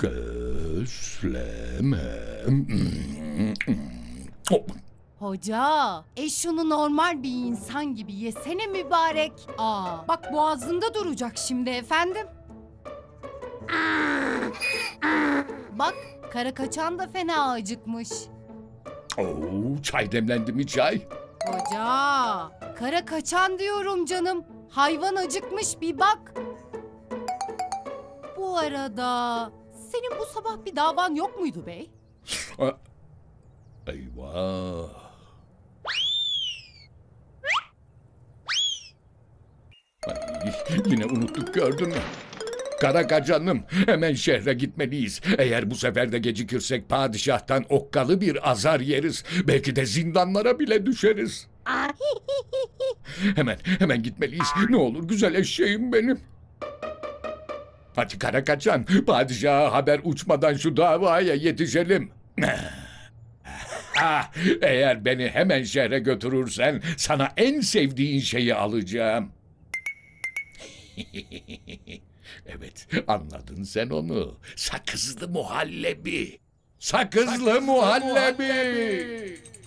Gözleme. Hoca, şunu normal bir insan gibi yesene mübarek. Bak boğazında duracak şimdi efendim. Bak, kara kaçan da fena acıkmış. Çay demlendi mi çay? Hoca, kara kaçan diyorum canım. Hayvan acıkmış bir bak. Bu arada senin bu sabah bir davan yok muydu bey? Eyvah. Yine unuttuk gördün mü? Kara kaçanım, hemen şehre gitmeliyiz. Eğer bu sefer de gecikirsek padişahtan okkalı bir azar yeriz. Belki de zindanlara bile düşeriz. Hemen gitmeliyiz. Ne olur güzel eşeğim benim. Hadi kara kaçan, padişaha haber uçmadan şu davaya yetişelim. Eğer beni hemen şehre götürürsen sana en sevdiğin şeyi alacağım. Evet, anladın sen onu. Sakızlı muhallebi. Sakızlı muhallebi.